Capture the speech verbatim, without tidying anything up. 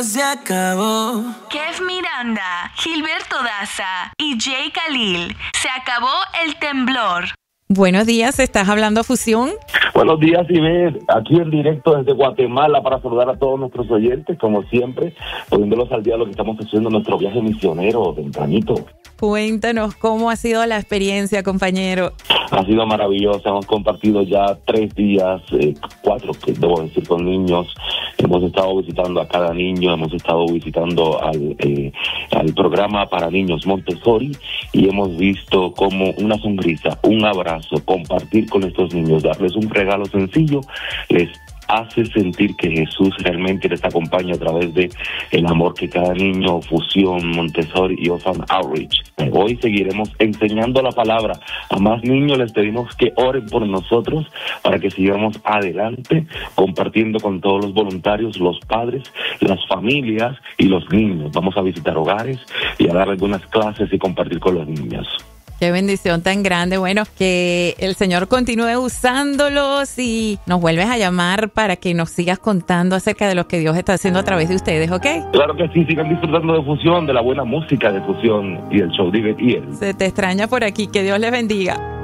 Se acabó. Kev Miranda, Gilberto Daza y Jay Khalil. Se acabó el temblor. Buenos días, ¿estás hablando Fusión? Buenos días, Iber. Aquí en directo desde Guatemala para saludar a todos nuestros oyentes, como siempre, poniéndolos al día de lo que estamos haciendo en nuestro viaje misionero tempranito. Cuéntanos cómo ha sido la experiencia, compañero. Ha sido maravillosa, hemos compartido ya tres días, eh, cuatro, que debo decir, con niños. Hemos estado visitando a cada niño, hemos estado visitando al, eh, al programa para niños Montessori y hemos visto como una sonrisa, un abrazo, compartir con estos niños, darles un regalo sencillo, les hace sentir que Jesús realmente les acompaña a través de el amor que cada niño, Fusión, Montessori y Osan Outreach. Hoy seguiremos enseñando la palabra a más niños. Les pedimos que oren por nosotros para que sigamos adelante compartiendo con todos los voluntarios, los padres, las familias y los niños. Vamos a visitar hogares y a dar algunas clases y compartir con los niños. Qué bendición tan grande. Bueno, que el Señor continúe usándolos y nos vuelves a llamar para que nos sigas contando acerca de lo que Dios está haciendo a través de ustedes, ¿ok? Claro que sí, sigan disfrutando de Fusión, de la buena música de Fusión y el show de Iber y él. Se te extraña por aquí, que Dios les bendiga.